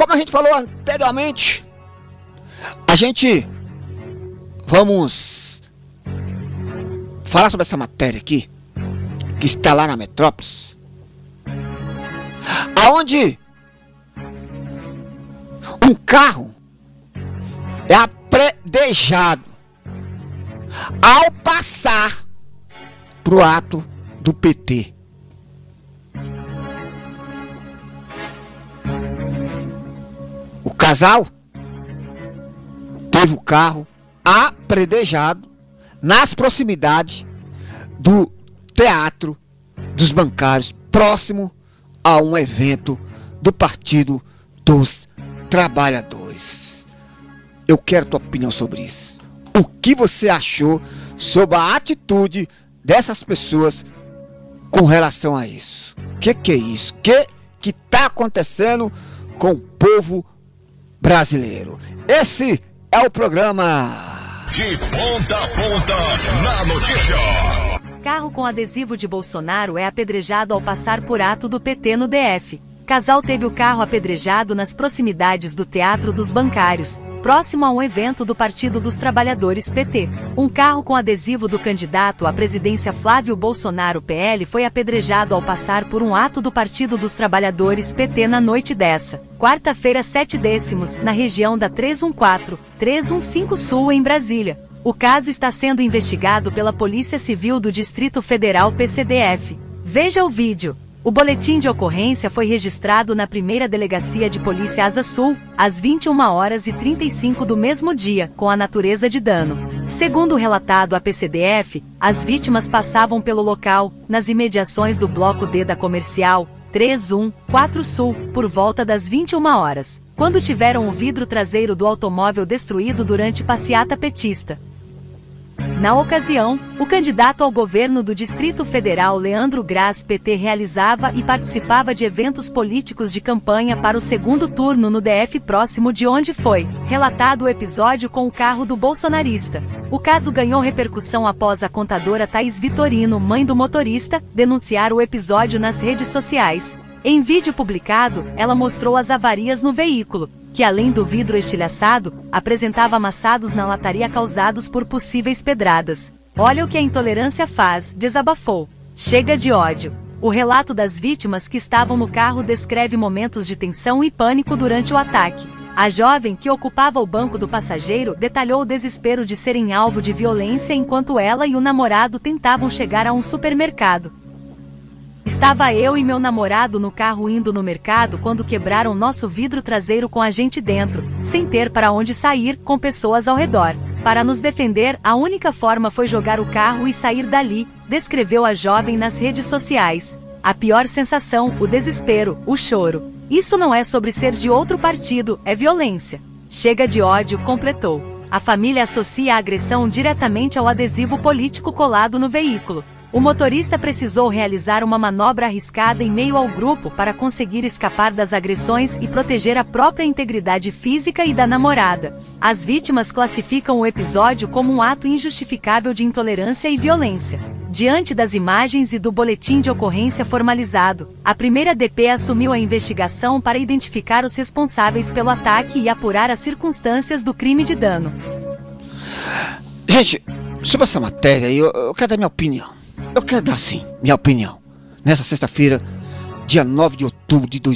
como a gente falou anteriormente, a gente vamos falar sobre essa matéria aqui, que está lá na Metrópolis, aonde um carro é apredejado ao passar pro ato do PT. O casal teve o carro apredejado nas proximidades do Teatro dos Bancários, próximo a um evento do Partido dos Trabalhadores. Eu quero tua opinião sobre isso. O que você achou sobre a atitude dessas pessoas com relação a isso? O que é isso? O que está acontecendo com o povo brasileiro? Esse é o programa De Ponta a Ponta na notícia. Carro com adesivo de Bolsonaro é apedrejado ao passar por ato do PT no DF. Casal teve o carro apedrejado nas proximidades do Teatro dos Bancários, próximo a um evento do Partido dos Trabalhadores PT. Um carro com adesivo do candidato à presidência Flávio Bolsonaro PL foi apedrejado ao passar por um ato do Partido dos Trabalhadores PT na noite dessa quarta-feira 7/10, na região da 315 Sul, em Brasília. O caso está sendo investigado pela Polícia Civil do Distrito Federal PCDF. Veja o vídeo. O boletim de ocorrência foi registrado na primeira delegacia de polícia Asa Sul, às 21h35 do mesmo dia, com a natureza de dano. Segundo o relatado à PCDF, as vítimas passavam pelo local, nas imediações do bloco D da Comercial 314 Sul, por volta das 21h, quando tiveram o vidro traseiro do automóvel destruído durante passeata petista. Na ocasião, o candidato ao governo do Distrito Federal Leandro Graz PT realizava e participava de eventos políticos de campanha para o segundo turno no DF, próximo de onde foi relatado o episódio com o carro do bolsonarista. O caso ganhou repercussão após a contadora Thaís Vitorino, mãe do motorista, denunciar o episódio nas redes sociais. Em vídeo publicado, ela mostrou as avarias no veículo, que além do vidro estilhaçado, apresentava amassados na lataria causados por possíveis pedradas. Olha o que a intolerância faz, desabafou. Chega de ódio. O relato das vítimas que estavam no carro descreve momentos de tensão e pânico durante o ataque. A jovem que ocupava o banco do passageiro detalhou o desespero de serem alvo de violência enquanto ela e o namorado tentavam chegar a um supermercado. Estava eu e meu namorado no carro indo no mercado quando quebraram nosso vidro traseiro com a gente dentro, sem ter para onde sair, com pessoas ao redor. Para nos defender, a única forma foi jogar o carro e sair dali, descreveu a jovem nas redes sociais. A pior sensação, o desespero, o choro. Isso não é sobre ser de outro partido, é violência. Chega de ódio, completou. A família associa a agressão diretamente ao adesivo político colado no veículo. O motorista precisou realizar uma manobra arriscada em meio ao grupo para conseguir escapar das agressões e proteger a própria integridade física e da namorada. As vítimas classificam o episódio como um ato injustificável de intolerância e violência. Diante das imagens e do boletim de ocorrência formalizado, a primeira DP assumiu a investigação para identificar os responsáveis pelo ataque e apurar as circunstâncias do crime de dano. Gente, sobre essa matéria, eu quero dar minha opinião. Eu quero dar, sim, minha opinião. Nessa sexta-feira, dia 9 de outubro de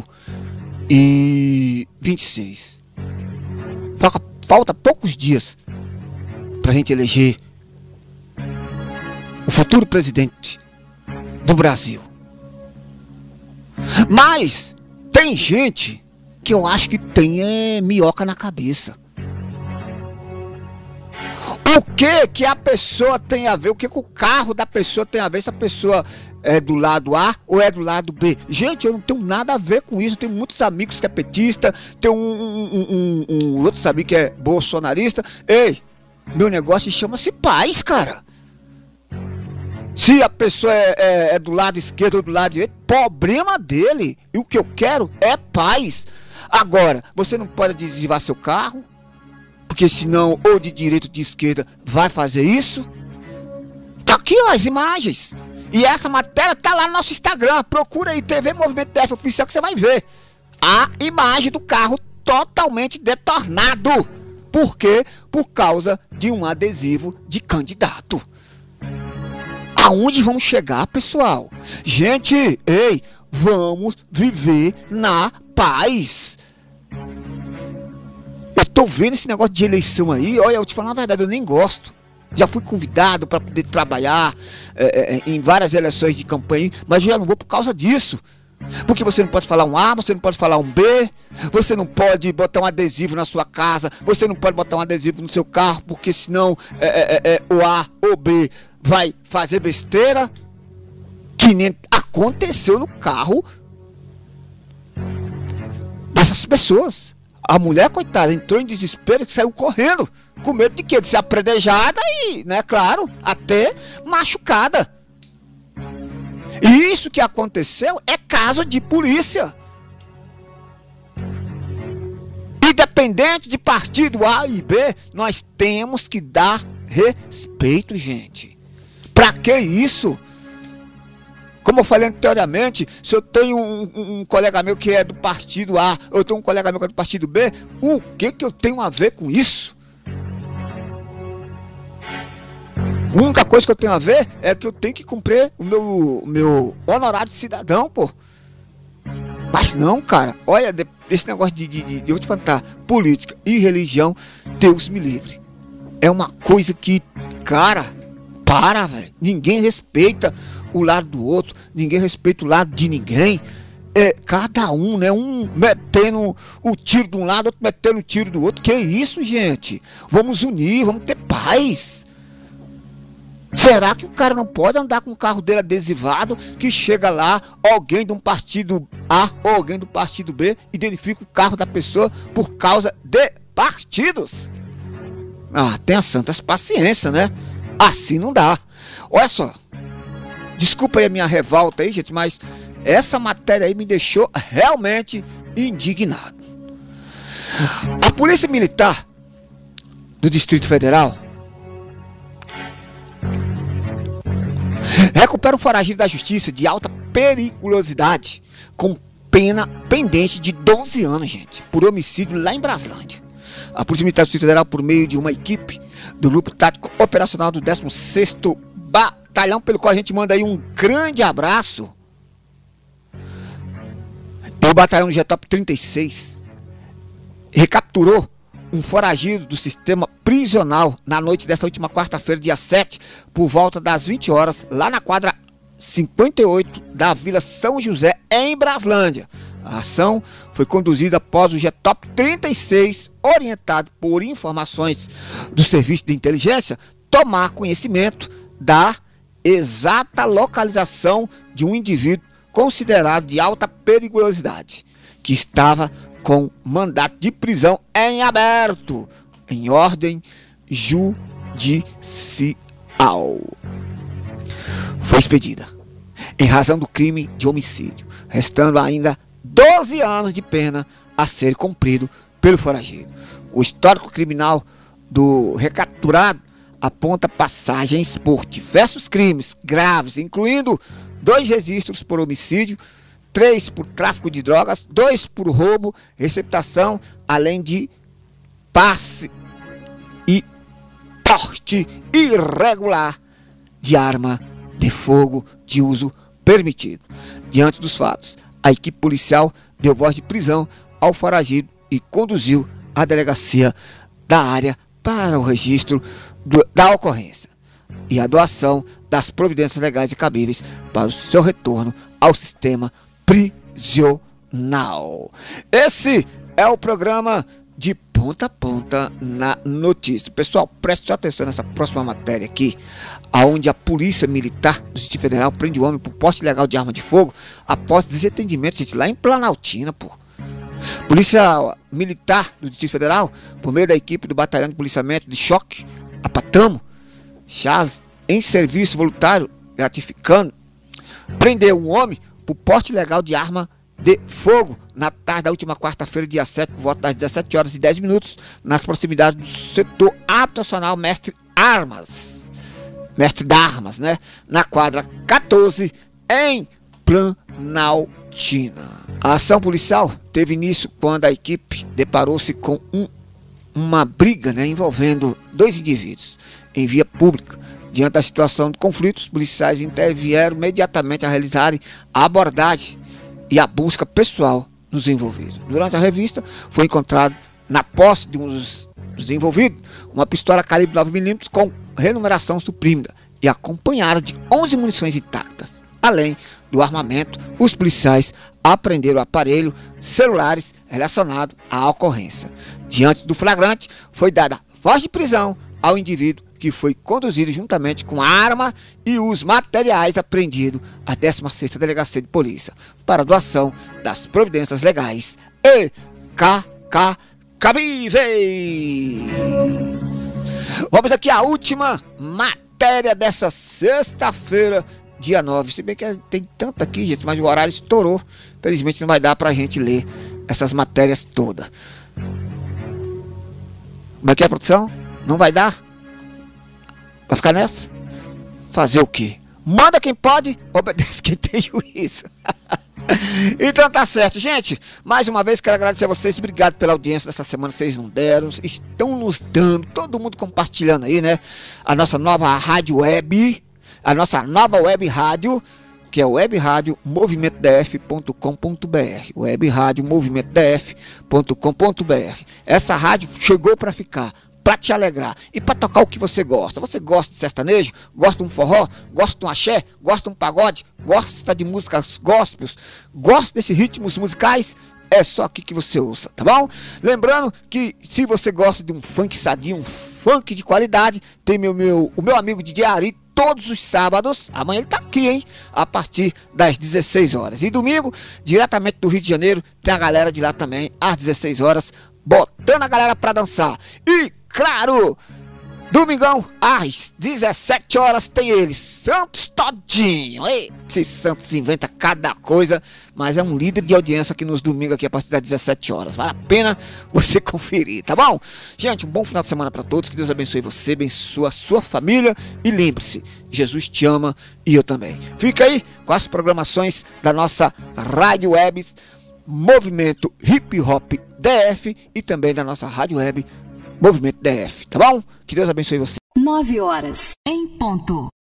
2026. Falta poucos dias pra gente eleger o futuro presidente do Brasil. Mas tem gente que eu acho que tem minhoca na cabeça. O que a pessoa tem a ver? O que o carro da pessoa tem a ver? Se a pessoa é do lado A ou é do lado B? Gente, eu não tenho nada a ver com isso. Eu tenho muitos amigos que é petista. Tenho outros amigos que é bolsonarista. Ei, meu negócio chama-se paz, cara. Se a pessoa é do lado esquerdo ou do lado direito, problema dele. E o que eu quero é paz. Agora, você não pode desviar seu carro, porque senão, ou de direita ou de esquerda, vai fazer isso. Tá aqui, ó, as imagens. E essa matéria tá lá no nosso Instagram. Procura aí, TV Movimento DF Oficial, que você vai ver. a imagem do carro totalmente detornado. Por quê? Por causa de um adesivo de candidato. Aonde vamos chegar, pessoal? Gente, ei, vamos viver na paz. Eu tô vendo esse negócio de eleição aí, olha, eu te falo a verdade, eu nem gosto. Já fui convidado para poder trabalhar em várias eleições de campanha, mas eu já não vou por causa disso. Porque você não pode falar um A, você não pode falar um B, você não pode botar um adesivo na sua casa, você não pode botar um adesivo no seu carro, porque senão o A ou B vai fazer besteira, que nem aconteceu no carro dessas pessoas. A mulher, coitada, entrou em desespero e saiu correndo, com medo de quê? De ser apredejada e, né, claro, até machucada. E isso que aconteceu é caso de polícia. Independente de partido A e B, nós temos que dar respeito, gente. Pra que isso? Como eu falei anteriormente, se eu tenho um colega meu que é do partido A, eu tenho um colega meu que é do partido B, o que eu tenho a ver com isso? A única coisa que eu tenho a ver é que eu tenho que cumprir o meu honorário de cidadão, pô. Mas não, cara, olha, esse negócio de eu te contar, política e religião, Deus me livre. É uma coisa que, cara, velho. Ninguém respeita o lado do outro, ninguém respeita o lado de ninguém. Cada um, né? Um metendo o tiro de um lado, outro metendo o tiro do outro. Que isso, gente? Vamos unir, vamos ter paz. Será que o cara não pode andar com o carro dele adesivado, que chega lá, alguém de um partido A ou alguém do partido B identifica o carro da pessoa por causa de partidos? Ah, tenha santas paciência, né? Assim não dá. Olha só, desculpa aí a minha revolta aí, gente, mas essa matéria aí me deixou realmente indignado. A Polícia Militar do Distrito Federal recupera um foragido da Justiça de alta periculosidade com pena pendente de 12 anos, gente, por homicídio lá em Braslândia. A Polícia Militar do Distrito Federal, por meio de uma equipe do Grupo Tático Operacional do 16º Batalhão, pelo qual a gente manda aí um grande abraço, o batalhão do GTOP 36 recapturou um foragido do sistema prisional na noite desta última quarta-feira, dia 7, por volta das 20 horas, lá na quadra 58 da Vila São José, em Braslândia. A ação foi conduzida após o GTOP 36, orientado por informações do Serviço de Inteligência, tomar conhecimento da exata localização de um indivíduo considerado de alta periculosidade, que estava com mandato de prisão em aberto, em ordem judicial. Foi expedida em razão do crime de homicídio, restando ainda 12 anos de pena a ser cumprido pelo foragido. O histórico criminal do recapturado aponta passagens por diversos crimes graves, incluindo 2 registros por homicídio, 3 por tráfico de drogas, 2 por roubo, receptação, além de passe e porte irregular de arma de fogo de uso permitido. Diante dos fatos, a equipe policial deu voz de prisão ao foragido e conduziu a delegacia da área para o registro da ocorrência e a doação das providências legais e cabíveis para o seu retorno ao sistema prisional. Esse é o programa de ponta a ponta na notícia. Pessoal, preste atenção nessa próxima matéria aqui, aonde a Polícia Militar do Distrito Federal prende o homem por porte ilegal de arma de fogo após desentendimento, gente, lá em Planaltina, pô. Polícia Militar do Distrito Federal, por meio da equipe do Batalhão de Policiamento de Choque, Apatamo, Charles, em serviço voluntário gratificando, prendeu um homem por porte ilegal de arma de fogo na tarde da última quarta-feira, dia 7, por volta das 17 horas e 10 minutos, nas proximidades do setor habitacional Mestre d'Armas, né? Na quadra 14, em Planaltina. rotina. A ação policial teve início quando a equipe deparou-se com uma briga, envolvendo 2 indivíduos em via pública. Diante da situação de conflito, os policiais intervieram imediatamente a realizarem a abordagem e a busca pessoal nos envolvidos. Durante a revista, foi encontrado na posse de um dos envolvidos uma pistola calibre 9mm com renumeração suprimida e acompanhada de 11 munições intactas. Além do armamento, os policiais apreenderam o aparelho celulares relacionado à ocorrência. Diante do flagrante, foi dada voz de prisão ao indivíduo, que foi conduzido juntamente com a arma e os materiais apreendidos à 16ª Delegacia de Polícia para doação das providências legais e cabíveis. Vamos aqui à última matéria dessa sexta-feira, dia 9. Se bem que tem tanto aqui, gente, mas o horário estourou. Felizmente não vai dar pra gente ler essas matérias todas. Como é que é, produção? Não vai dar? Vai ficar nessa? Fazer o quê? Manda quem pode, obedece quem tem juízo. Então tá certo, gente. Mais uma vez quero agradecer a vocês. Obrigado pela audiência dessa semana que vocês não deram. Estão nos dando, todo mundo compartilhando aí, a nossa nova rádio web, a nossa nova web rádio, que é Web Rádio movimentodf.com.br. Web Rádio movimentodf.com.br. Essa rádio chegou para ficar, para te alegrar e para tocar o que você gosta. Você gosta de sertanejo? Gosta de um forró? Gosta de um axé? Gosta de um pagode? Gosta de músicas gospels? Gosta desses ritmos musicais? É só aqui que você ouça, tá bom? Lembrando que se você gosta de um funk sadio, um funk de qualidade, tem o meu amigo DJ Ari, todos os sábados. Amanhã ele tá aqui, hein? A partir das 16 horas. E domingo, diretamente do Rio de Janeiro, tem a galera de lá também, às 16 horas, botando a galera pra dançar. E claro, domingão, às 17 horas, tem ele, Santos todinho. Esse Santos inventa cada coisa, mas é um líder de audiência aqui nos domingos, aqui a partir das 17 horas. Vale a pena você conferir, tá bom? Gente, um bom final de semana para todos. Que Deus abençoe você, abençoe a sua família. E lembre-se, Jesus te ama e eu também. Fica aí com as programações da nossa rádio web Movimento Hip Hop DF e também da nossa rádio web Movimento DF, tá bom? Que Deus abençoe você. 9 horas em ponto.